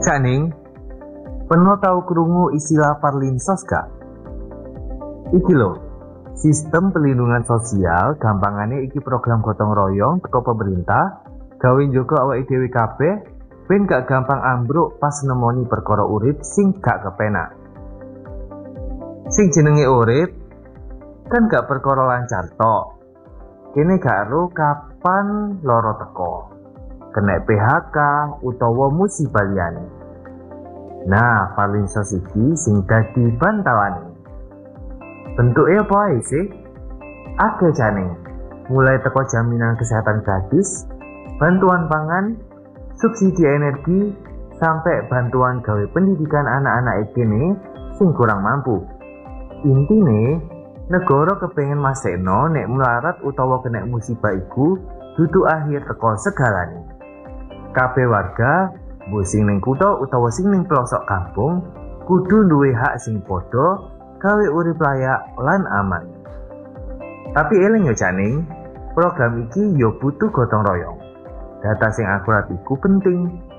Cak Ning, pernah tahu krungu istilah Parlinsos gak? Iki lho, sistem pelindungan sosial gampangane iki program gotong royong teko pemerintah gawe njogo awake dhewe kabeh ben gak gampang ambruk pas nemoni perkara urip sing gak kepenak. Sing jenenge urip kan gak perkara lancar tok. Kene gak ero kapan loro teko, kena PHK utawa musibah liyane. Nah, Parlinsos iki sing dadi bantalane. Bentuknya apa ae sih? Akeh jane. Mulai teko jaminan kesehatan gratis, bantuan pangan, subsidi energi, sampai bantuan gawe pendidikan anak-anak kene sing kurang mampu. Intine, negara kepengen masekno nek melarat utawa kena musibah iku dudu akhir teko segalane. Kabeh warga, mbok sing ning kutha utawa sing ning pelosok kampung, kudu duwe hak sing padha gawe urip layak lan aman. Tapi eling yo Cak Ning, program iki yo butuh gotong royong. Data sing akurat iku penting.